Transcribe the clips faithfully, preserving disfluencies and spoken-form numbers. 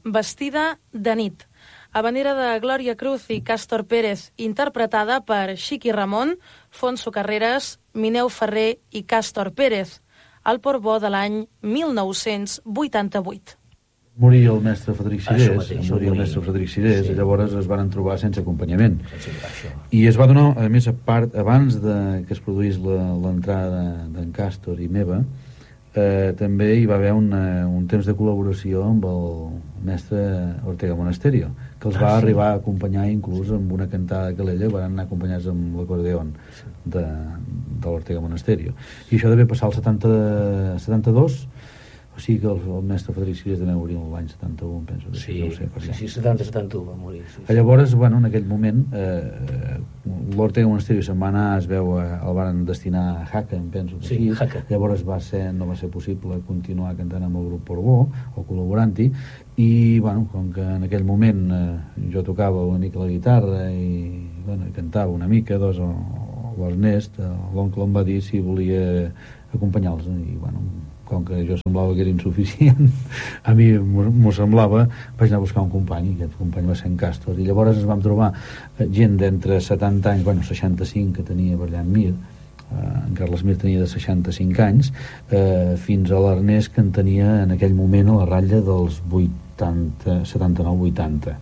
Vestida de nit. Habanera de Glòria Cruz i Càstor Pérez, interpretada per Xiqui Ramon, Fonso Carreras, Mineu Ferrer i Càstor Pérez, al Portbó de l'any mil nou-cents vuitanta-vuit. Moria el mestre Frederic Cirés, moria el mestre Frederic Cirés, sí. I llavors es van trobar sense acompanyament. I es va donar, a més, a part, abans de que es produís l'entrada d'en Càstor i meva, eh, també hi va haver una, un temps de col·laboració amb el mestre Ortega Monasterio, que els va ah, sí. arribar a acompanyar inclús amb una cantada de Calella, van anar acompanyats amb l'acordeon de, de l'Ortega Monasterio. I això devia passar al setanta, setanta-dos, o sigui que el, el mestre Frederic Cirés devia morir l'any setanta-u, penso que sí, no ho sé, sí, sí, setanta setanta-u va morir. Sí, sí. Llavors, bueno, en aquell moment, eh, l'Ortega Monasterio se'n va anar, es veu, eh, el van destinar a Jaca, em penso que sí. sí. Llavors va ser, no va ser possible continuar cantant amb el grup Portbó, o col·laborant-hi, i, bueno, com que en aquell moment eh, jo tocava una mica la guitarra i, bueno, cantava una mica, doncs, l'Ernest, l'oncle em va dir si volia acompanyar-los, i, bueno, com que jo semblava que era insuficient, a mi m'ho semblava, vaig anar a buscar un company, i aquest company va ser en Càstor, i llavors ens vam trobar gent d'entre setanta anys, bueno, seixanta-cinc, que tenia per allà en Mir, eh, en Carles Mir tenia de seixanta-cinc anys, eh, fins a l'Ernest, que en tenia en aquell moment a la ratlla dels vuitanta, setanta-nou vuitanta.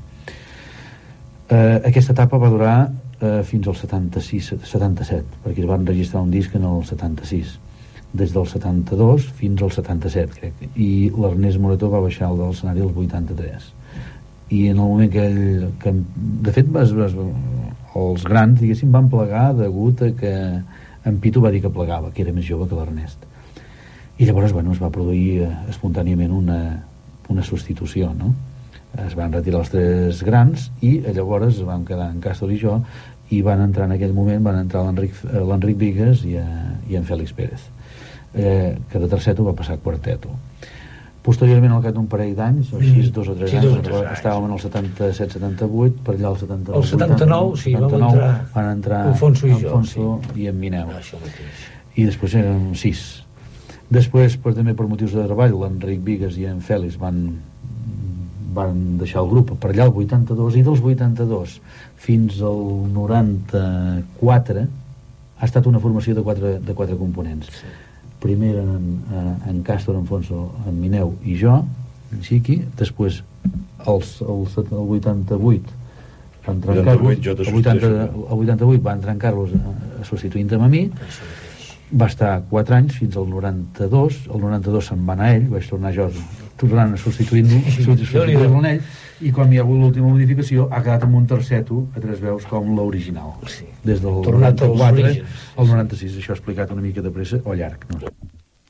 Eh, aquesta etapa va durar eh, fins al setanta-sis setanta-set, perquè es van registrar un disc en el setanta-sis, des del setanta-dos fins al setanta-set, crec, i l'Ernest Morató va baixar del escenari als vuitanta-tres, i en el moment que ell, que, de fet es, es, els grans, diguéssim, van plegar degut a que en Pitu va dir que plegava, que era més jove que l'Ernest, i llavors, bueno, es va produir eh, espontàniament una, una substitució, no? Es van retirar els tres grans i llavors es van quedar en Càstor i jo, i van entrar en aquell moment, van entrar l'Enric Vigues i, a, i en Fèlix Pérez, eh, que de terceto va passar a quarteto. Posteriorment, al cap d'un parell d'anys, o així, dos o tres sí, anys, o tres anys, estàvem en el setanta-set setanta-vuit, per allà el setanta-nou el setanta-nou, vuitanta, sí, setanta-nou, van entrar, van entrar Alfonso i jo, Alfonso sí. I en Mineu. Ah, i després érem sis. Després, per, també per motius de treball, l'Enric Vigues i en Fèlix van, van deixar el grup per allà el vuitanta-dos, i dels vuitanta-dos fins al noranta-quatre ha estat una formació de quatre, de quatre components. Sí. Primer en, en Càstor, en Fonso, en Mineu i jo, en Xiqui. Després els, els, el vuitanta-vuit van entrar en Carlos, el, vuitanta, el vuitanta-vuit va entrar en Carlos substituint amb mi, va estar quatre anys fins al noranta-dos, el noranta-dos se'n va anar ell, vaig tornar jo tornant substituint-lo substituint en ell, i quan hi ha hagut l'última modificació ha quedat amb un terceto a tres veus com l'original, sí. Des del noranta-quatre al noranta-sis. Això ha explicat una mica de pressa o llarg, no sé.